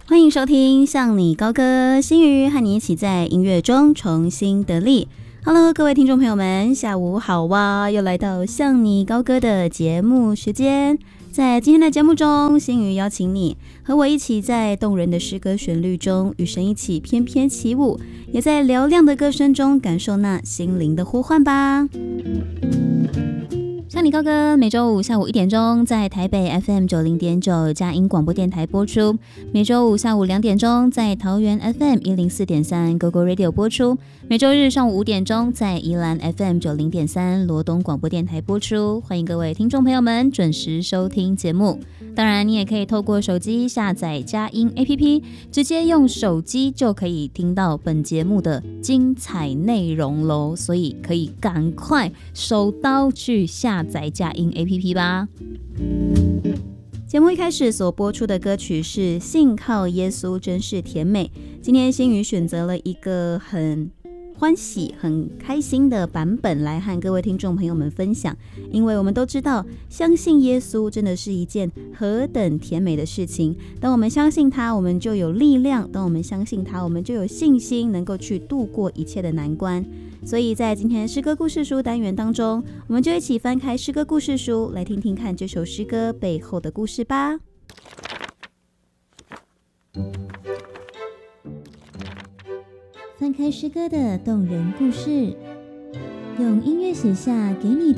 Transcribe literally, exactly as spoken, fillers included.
欢迎收听向你高歌，心瑜和你一起在音乐中重新得力。Hello， 各位听众朋友们，下午好哇！又来到向你高歌的节目时间。在今天的节目中，心瑜邀请你和我一起在动人的诗歌旋律中与神一起翩翩起舞，也在嘹亮的歌声中感受那心灵的呼唤吧。向你高歌每周五下午一点钟在台北 F M 九零点九佳音广播电台播出，每周五下午两点钟在桃园 F M 一零四点三 Go Go Radio 播出，每周日上午五点钟在宜兰 F M 九零点三罗东广播电台播出。欢迎各位听众朋友们准时收听节目。当然，你也可以透过手机下载佳音 A P P， 直接用手机就可以听到本节目的精彩内容咯，所以可以赶快手刀去下载佳音 A P P 吧。节目一开始所播出的歌曲是信靠耶稣真是甜美。今天心瑜选择了一个很欢喜很开心的版本来和各位听众朋友们分享，因为我们都知道相信耶稣真的是一件何等甜美的事情。当我们相信他，我们就有力量；当我们相信他，我们就有信心能够去度过一切的难关。所以在今天的诗歌故事书单元当中，我们就一起翻开诗歌故事书，来听听看这首诗歌背后的故事吧。翻开诗歌的动人故事，用音乐写下给你的